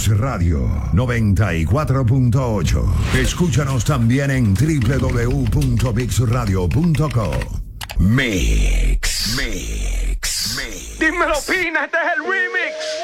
Mix Radio 94.8. Escúchanos también en www.mixradio.co. Mix. Dímelo, Pina, este es el remix.